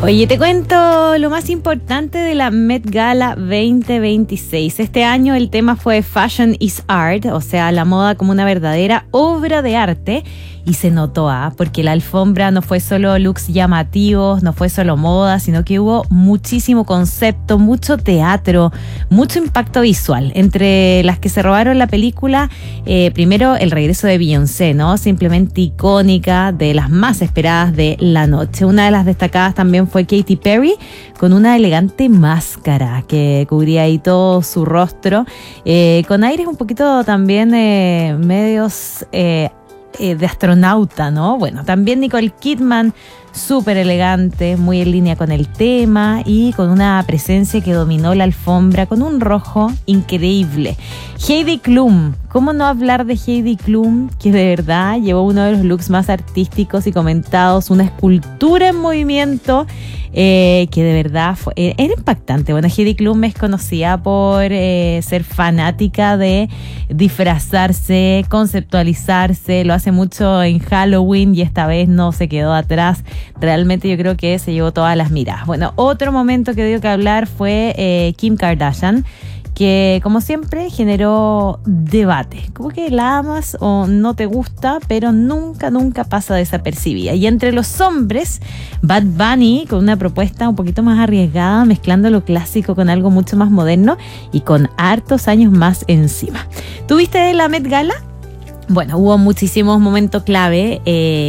Oye, te cuento lo más importante de la Met Gala 2026. Este año el tema fue Fashion is Art, o sea, la moda como una verdadera obra de arte. Y se notó, porque la alfombra no fue solo looks llamativos, no fue solo moda, sino que hubo muchísimo concepto, mucho teatro, mucho impacto visual. Entre las que se robaron la película, primero el regreso de Beyoncé, ¿no? Simplemente icónica, de las más esperadas de la noche. Una de las destacadas también fue Katy Perry, con una elegante máscara que cubría ahí todo su rostro, con aires un poquito también medios de astronauta, ¿no? Bueno, también Nicole Kidman, súper elegante, muy en línea con el tema y con una presencia que dominó la alfombra con un rojo increíble. Heidi Klum, ¿cómo no hablar de Heidi Klum? Que de verdad llevó uno de los looks más artísticos y comentados, una escultura en movimiento que de verdad era impactante. Bueno, Heidi Klum es conocida por ser fanática de disfrazarse, conceptualizarse, lo hace mucho en Halloween y esta vez no se quedó atrás. Realmente yo creo que se llevó todas las miradas. Bueno, otro momento que dio que hablar fue Kim Kardashian, que como siempre generó debate. Como que la amas o no te gusta, pero nunca pasa desapercibida. Y entre los hombres, Bad Bunny con una propuesta un poquito más arriesgada, mezclando lo clásico con algo mucho más moderno y con hartos años más encima. ¿Tuviste la Met Gala? Bueno, hubo muchísimos momentos clave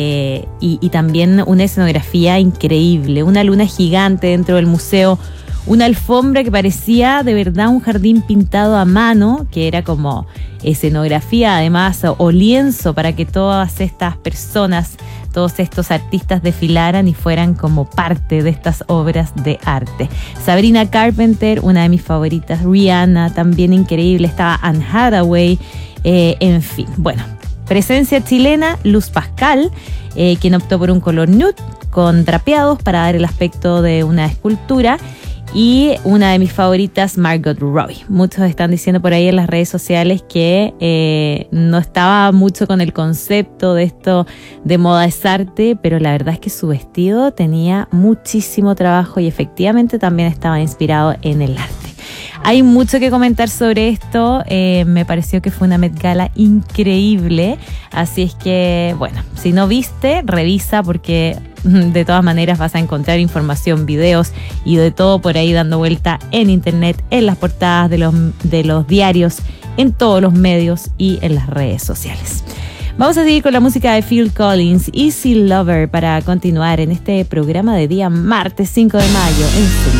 y también una escenografía increíble, una luna gigante dentro del museo, una alfombra que parecía de verdad un jardín pintado a mano, que era como escenografía además o lienzo para que todas estas personas, todos estos artistas desfilaran y fueran como parte de estas obras de arte. Sabrina Carpenter, una de mis favoritas, Rihanna, también increíble, estaba Anne Hathaway, en fin. Bueno, presencia chilena, Luz Pascal, quien optó por un color nude con drapeados para dar el aspecto de una escultura. Y una de mis favoritas, Margot Robbie. Muchos están diciendo por ahí en las redes sociales que no estaba mucho con el concepto de esto de moda es arte, pero la verdad es que su vestido tenía muchísimo trabajo y efectivamente también estaba inspirado en el arte. Hay mucho que comentar sobre esto, me pareció que fue una Met Gala increíble, así es que, bueno, si no viste, revisa porque de todas maneras vas a encontrar información, videos y de todo por ahí dando vuelta en internet, en las portadas de los diarios, en todos los medios y en las redes sociales. Vamos a seguir con la música de Phil Collins, Easy Lover, para continuar en este programa de día martes 5 de mayo en Zoom.